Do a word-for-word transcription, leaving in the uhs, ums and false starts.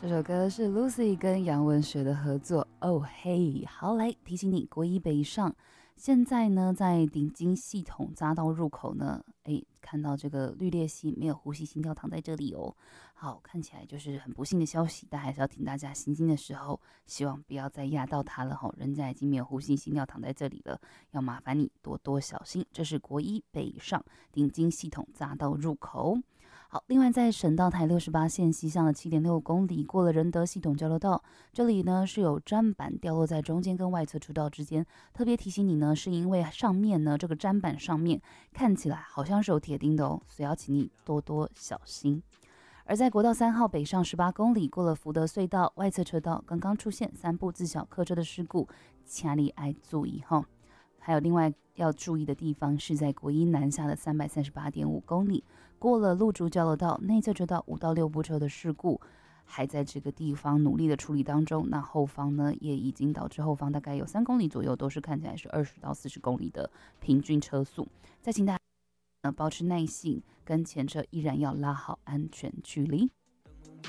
这首歌是 Lucy 跟杨文学的合作。哦嘿，好，来提醒你，国一北上。现在呢，在顶金系统匝道入口呢，哎，看到这个绿鬣蜥没有呼吸心跳躺在这里哦。好，看起来就是很不幸的消息，但还是要提醒大家行进的时候，希望不要再压到它了哈、哦。人家已经没有呼吸心跳躺在这里了，要麻烦你多多小心。这是国一北上顶金系统匝道入口。好，另外在省道台六十八线西向的 七点六公里，过了仁德系统交流道，这里呢是有砧板掉落在中间跟外侧出道之间。特别提醒你呢，是因为上面呢这个砧板上面看起来好像是有铁钉的哦，所以要请你多多小心。而在国道三号北上十八公里，过了福德隧道外侧车道，刚刚出现三部自小客车的事故，请你爱注意哈。还有另外要注意的地方是在国一南下的三百三十八点五公里，过了路竹交流道内侧车道五到六部车的事故，还在这个地方努力的处理当中。那后方呢也已经导致后方大概有三公里左右都是看起来是二十到四十公里的平均车速。再请大家保持耐性，跟前车依然要拉好安全距离。